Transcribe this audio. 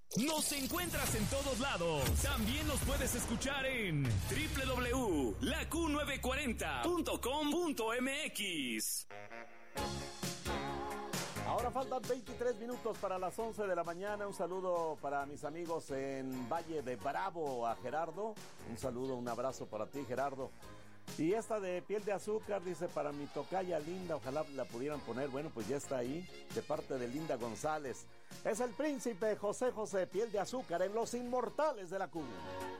Nos encuentras en todos lados. También nos puedes escuchar en www.laQ940.com.mx. Ahora faltan 23 minutos para las 11 de la mañana. Un saludo para mis amigos en Valle de Bravo, a Gerardo. Un saludo, un abrazo para ti, Gerardo. Y esta de Piel de Azúcar, dice, para mi tocaya Linda, ojalá la pudieran poner. Bueno, pues ya está ahí, de parte de Linda González. Es el príncipe José José, Piel de Azúcar, en Los Inmortales de la Cumbia.